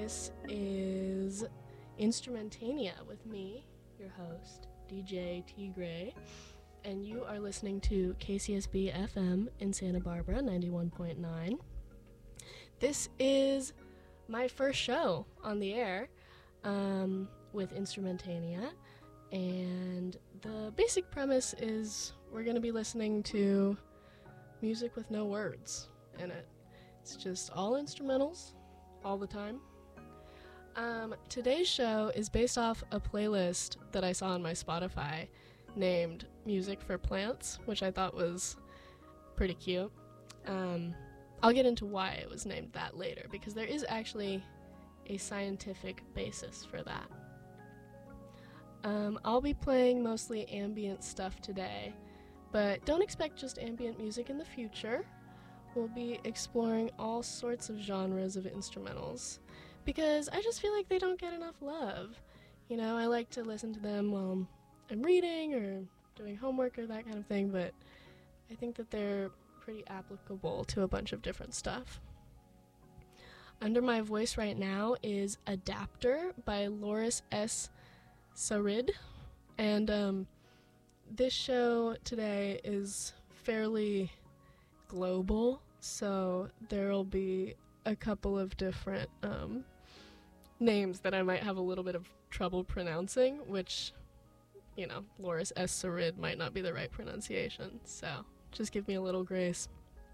This is Instrumentania with me, your host, DJ T. Gray, and you are listening to KCSB FM in Santa Barbara, 91.9. This is my first show on the air with Instrumentania, and the basic premise is we're going to be listening to music with no words in it. It's just all instrumentals, all the time. Today's show is based off a playlist that I saw on my Spotify named Music for Plants, which I thought was pretty cute. I'll get into why it was named that later, because there is actually a scientific basis for that. I'll be playing mostly ambient stuff today, but don't expect just ambient music in the future. We'll be exploring all sorts of genres of instrumentals, because I just feel like they don't get enough love. You know, I like to listen to them while I'm reading or doing homework or that kind of thing, but I think that they're pretty applicable to a bunch of different stuff. Under my voice right now is Adapter by Loris S. Sarid, and this show today is fairly global, so there'll be a couple of different names that I might have a little bit of trouble pronouncing, which, you know, Loris S. Sarid might not be the right pronunciation, so just give me a little grace.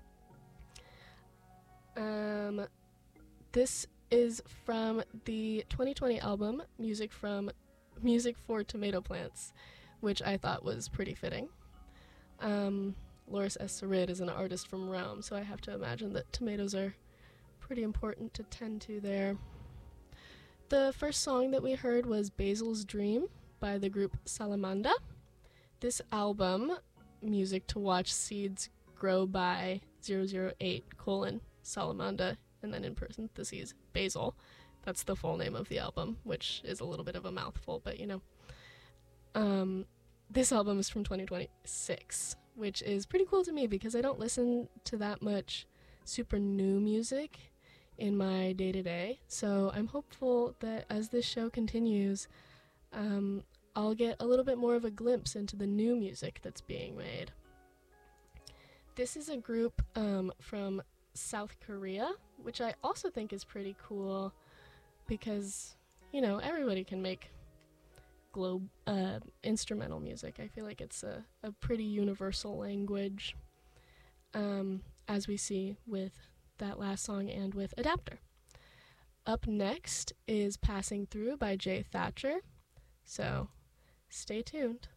This is from the 2020 album Music for Tomato Plants, which I thought was pretty fitting. Loris S. Sarid is an artist from Rome, so I have to imagine that tomatoes are pretty important to tend to there. The first song that we heard was Basil's Dream by the group Salamanda. This album, Music to Watch Seeds Grow by 008:Salamanda, and then in parentheses, Basil. That's the full name of the album, which is a little bit of a mouthful, but you know. This album is from 2026, which is pretty cool to me because I don't listen to that much super new music in my day-to-day, so I'm hopeful that as this show continues, I'll get a little bit more of a glimpse into the new music that's being made. This is a group from South Korea, which I also think is pretty cool because, you know, everybody can make instrumental music. I feel like it's a pretty universal language, as we see with that last song and with Adapter. Up next is Passing Through by Jay Thatcher, so stay tuned.